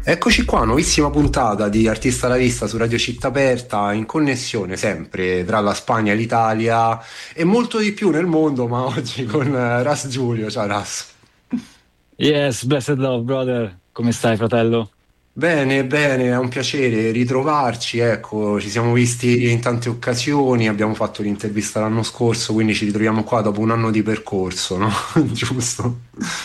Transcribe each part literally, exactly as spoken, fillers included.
Eccoci qua, nuovissima puntata di Artista alla Vista su Radio Città Aperta, in connessione sempre tra la Spagna e l'Italia e molto di più nel mondo, ma oggi con eh, Ras Giulio. Ciao Ras. Yes, blessed love, brother. Come stai, fratello? Bene, bene, è un piacere ritrovarci, ecco, ci siamo visti in tante occasioni, abbiamo fatto l'intervista l'anno scorso, quindi ci ritroviamo qua dopo un anno di percorso, no? Giusto?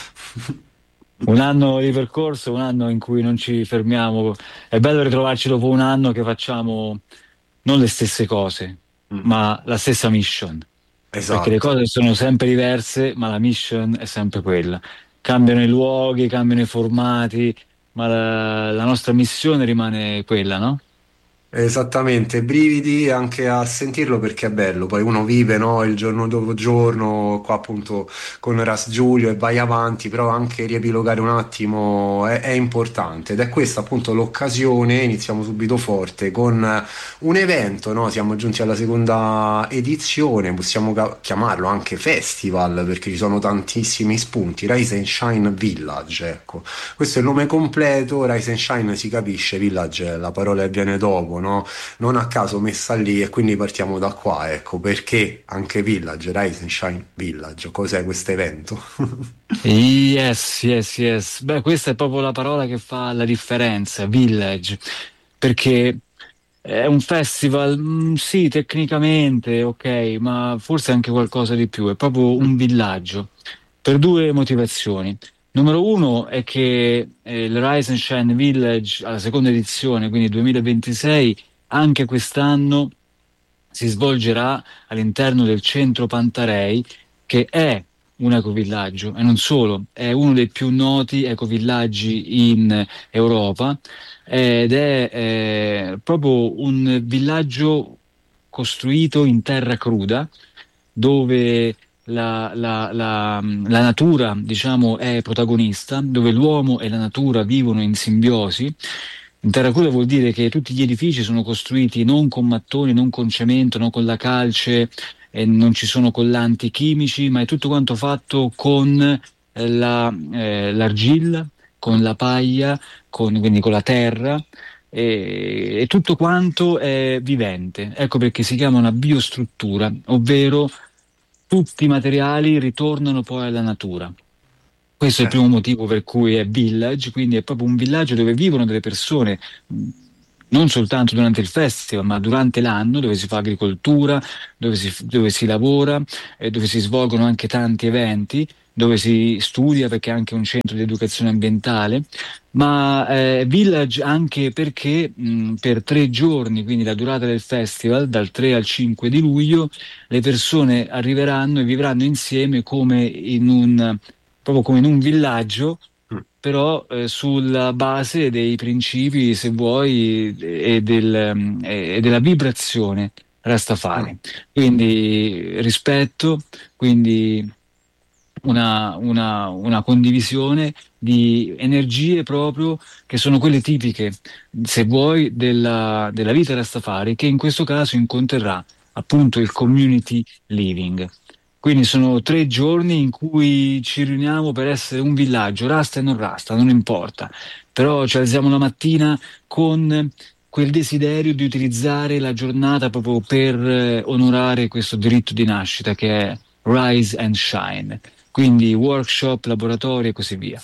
Un anno di percorso, un anno in cui non ci fermiamo. È bello ritrovarci dopo un anno che facciamo non le stesse cose, Mm. ma la stessa mission. Perché le Esatto. cose sono sempre diverse, ma la mission è sempre quella. Cambiano i luoghi, cambiano i formati, ma la, la nostra missione rimane quella, no? Esattamente, brividi anche a sentirlo perché è bello, poi uno vive, no, il giorno dopo giorno, qua appunto con Ras Giulio e vai avanti, però anche riepilogare un attimo è, è importante ed è questa appunto l'occasione, iniziamo subito forte con un evento, no? Siamo giunti alla seconda edizione, possiamo ca- chiamarlo anche festival perché ci sono tantissimi spunti, Rise and Shine Village, ecco. Questo è il nome completo, Rise and Shine si capisce, Village è la parola che viene dopo, no? Non a caso messa lì e quindi partiamo da qua, ecco, perché anche Village, Rise and Shine Village, cos'è questo evento? Yes, yes, yes. Beh, questa è proprio la parola che fa la differenza, village, perché è un festival, mm, sì, tecnicamente, ok, ma forse anche qualcosa di più, è proprio un villaggio, per due motivazioni. Numero uno è che eh, il Rise and Shine Village alla seconda edizione, quindi duemilaventisei, anche quest'anno si svolgerà all'interno del centro Pantarei, che è un ecovillaggio e non solo, è uno dei più noti ecovillaggi in Europa ed è eh, proprio un villaggio costruito in terra cruda dove la, la- la- la natura, diciamo, è protagonista, dove l'uomo e la natura vivono in simbiosi. In terra cruda vuol dire che tutti gli edifici sono costruiti non con mattoni, non con cemento, non con la calce, e non ci sono collanti chimici, ma è tutto quanto fatto con eh, la, eh, l'argilla, con la paglia, con, quindi con la terra. E, e tutto quanto è vivente. Ecco perché si chiama una biostruttura, ovvero tutti i materiali ritornano poi alla natura. Questo è il Eh, primo motivo per cui è village, quindi è proprio un villaggio dove vivono delle persone, mh, non soltanto durante il festival, ma durante l'anno, dove si fa agricoltura, dove si, dove si lavora, e dove si svolgono anche tanti eventi, dove si studia perché è anche un centro di educazione ambientale, ma eh, village anche perché mh, per tre giorni, quindi la durata del festival, dal tre al cinque di luglio, le persone arriveranno e vivranno insieme come in un proprio come in un villaggio, mm, però eh, sulla base dei principi, se vuoi, e, del, mm, e della vibrazione mm. Rastafari. Quindi rispetto, quindi una, una- una condivisione di energie proprio che sono quelle tipiche, se vuoi, della, della vita Rastafari, che in questo caso incontrerà appunto il community living. Quindi sono tre giorni in cui ci riuniamo per essere un villaggio, rasta e non rasta, non importa, però ci alziamo la mattina con quel desiderio di utilizzare la giornata proprio per eh, onorare questo diritto di nascita che è Rise and Shine, quindi workshop, laboratori e così via.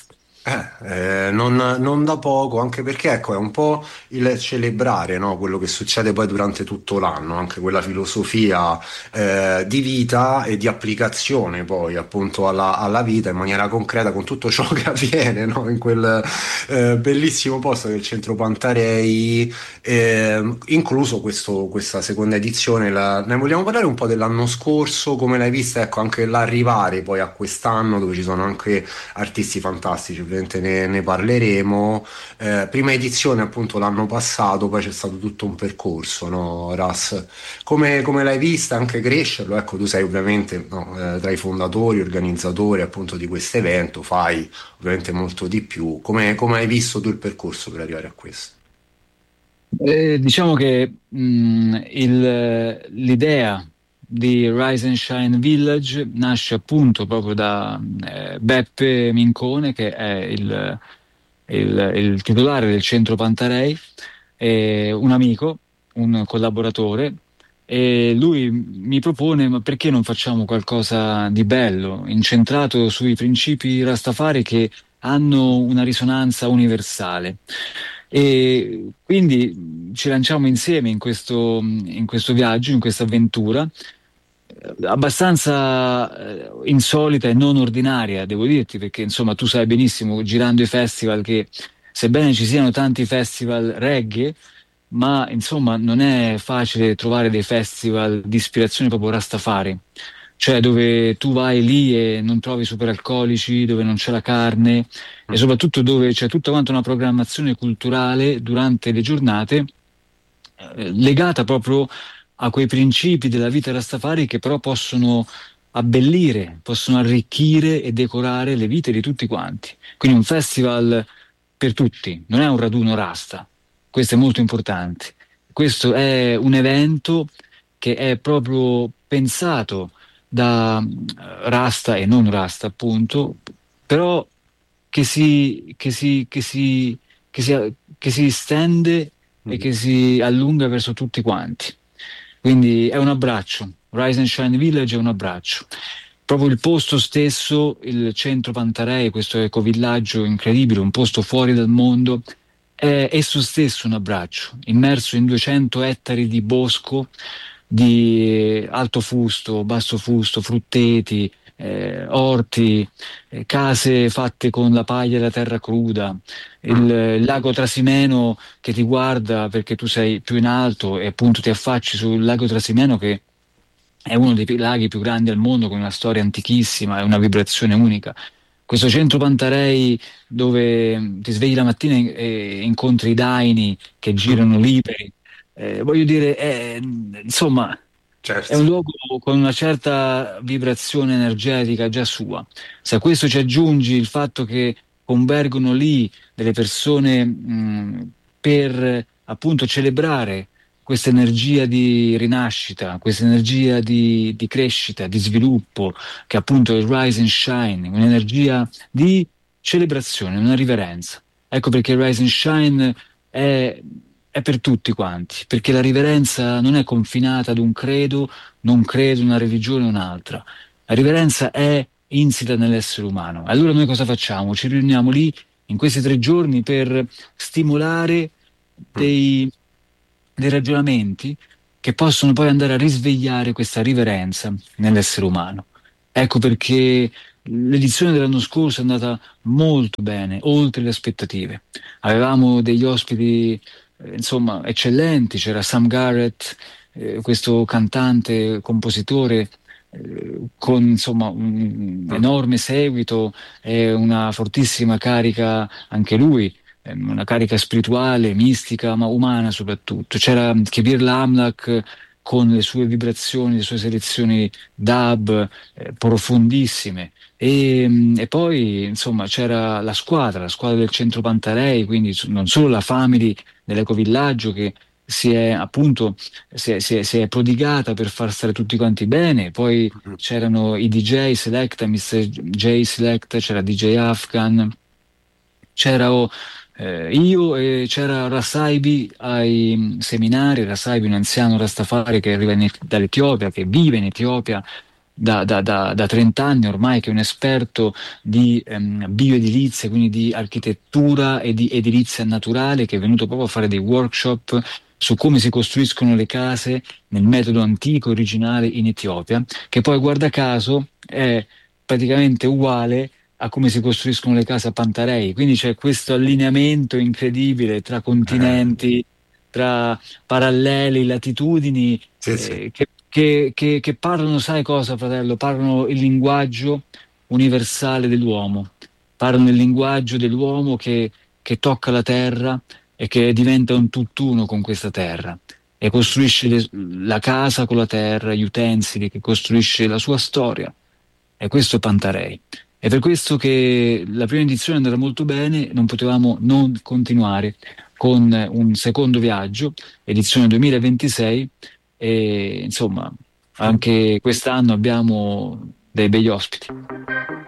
Eh, eh, non, non da poco, anche perché ecco, è un po' il celebrare, no, quello che succede poi durante tutto l'anno, anche quella filosofia eh, di vita e di applicazione poi appunto alla, alla vita in maniera concreta con tutto ciò che avviene, no, in quel eh, bellissimo posto che è il centro Pantarei, eh, incluso questo- questa seconda edizione. La- ne vogliamo parlare un po' dell'anno scorso, come l'hai vista, ecco, anche l'arrivare poi a quest'anno dove ci sono anche artisti fantastici, ovviamente ne, ne parleremo. Eh, prima edizione appunto l'anno passato, poi c'è stato tutto un percorso, no, Ras? Come, come l'hai vista anche crescerlo? Ecco, tu sei ovviamente no, eh, tra i fondatori, organizzatori appunto di questo evento, fai ovviamente molto di più. Come, come hai visto tu il percorso per arrivare a questo? Eh, diciamo che mh, il- l'idea di Rise and Shine Village nasce appunto proprio da eh, Beppe Mincone, che è il, il, il titolare del centro Pantarei, è un amico, un collaboratore, e lui mi propone: ma perché non facciamo qualcosa di bello, incentrato sui principi Rastafari che hanno una risonanza universale? E quindi ci lanciamo insieme in questo, in questo viaggio, in questa avventura, eh, abbastanza eh, insolita e non ordinaria, devo dirti, perché insomma tu sai benissimo, girando i festival, che sebbene ci siano tanti festival reggae, ma insomma non è facile trovare dei festival di ispirazione proprio Rastafari, cioè dove tu vai lì e non trovi superalcolici, dove non c'è la carne, e soprattutto dove c'è tutta quanta una programmazione culturale durante le giornate, eh, legata proprio a quei principi della vita Rastafari, che però possono abbellire, possono arricchire e decorare le vite di tutti quanti. Quindi un festival per tutti, non è un raduno Rasta, questo è molto importante. Questo è un evento che è proprio pensato da eh, Rasta e non Rasta, appunto, però che si, che si, che si, che si, che si stende e Mhm. che si allunga verso tutti quanti. Quindi è un abbraccio. Rise and Shine Village è un abbraccio. Proprio il posto stesso, il centro Pantarei, questo ecovillaggio incredibile, un posto fuori dal mondo, è esso stesso un abbraccio, immerso in duecento ettari di bosco, di alto fusto, basso fusto, frutteti, eh, orti, eh, case fatte con la paglia e la terra cruda, il, Mm. il lago Trasimeno che ti guarda perché tu sei più in alto e appunto ti affacci sul lago Trasimeno, che è uno dei pi- laghi più grandi al mondo, con una storia antichissima e una vibrazione unica. Questo centro Pantarei dove mm, ti svegli la mattina e e incontri i daini che girano liberi. Eh, voglio dire, è, insomma, è Certo. un luogo con una certa vibrazione energetica già sua. Se a questo ci aggiungi il fatto che convergono lì delle persone mh, per appunto celebrare questa energia di rinascita, questa energia di, di crescita, di sviluppo, che appunto è il Rise and Shine, un'energia di celebrazione, una riverenza. Ecco perché il Rise and Shine è, è per tutti quanti, perché la riverenza non è confinata ad un credo, non credo, una religione o un'altra. La riverenza è insita nell'essere umano. Allora noi cosa facciamo? Ci riuniamo lì in questi tre giorni per stimolare Mm. dei, dei ragionamenti che possono poi andare a risvegliare questa riverenza nell'essere umano. Ecco perché l'edizione dell'anno scorso è andata molto bene, oltre le aspettative. Avevamo degli ospiti, eh, insomma, eccellenti. C'era Sam Garrett, eh, questo cantante, compositore, eh, con insomma un Mm. enorme seguito e una fortissima carica anche lui, ehm, una carica spirituale, mistica, ma umana soprattutto. C'era Kebir Lamlak con le sue vibrazioni, le sue selezioni dub eh, profondissime. E, mm, e poi, insomma, c'era la squadra, la squadra del Centro Pantarei, quindi s- non solo la family dell'ecovillaggio che si è appunto si è, si è- si è prodigata per far stare tutti quanti bene. Poi Mm. c'erano i D J Selecta, mister J Selecta, c'era D J Afghan, c'era oh, eh, io e c'era Rasaibi ai mm, seminari. Rasaibi, un anziano Rastafari che arriva in- dall'Etiopia, che vive in Etiopia da, da, da, da trenta anni ormai, che è un esperto di ehm, bioedilizia, quindi di architettura e di edilizia naturale, che è venuto proprio a fare dei workshop su come si costruiscono le case nel metodo antico originale in Etiopia, che poi guarda caso è praticamente uguale a come si costruiscono le case a Pantarei. Quindi c'è questo allineamento incredibile tra Eh, continenti, tra paralleli, latitudini, sì, sì. eh, che, che- che- che parlano, sai cosa, fratello? Parlano il linguaggio universale dell'uomo, parlano il linguaggio dell'uomo che, che tocca la terra e che diventa un tutt'uno con questa terra. E costruisce le- la casa con la terra, gli utensili, che costruisce la sua storia. E questo è Pantarei. È per questo che la prima edizione è andata molto bene, non potevamo non continuare con un secondo viaggio, edizione duemilaventisei, e insomma Mm. anche quest'anno abbiamo dei begli ospiti.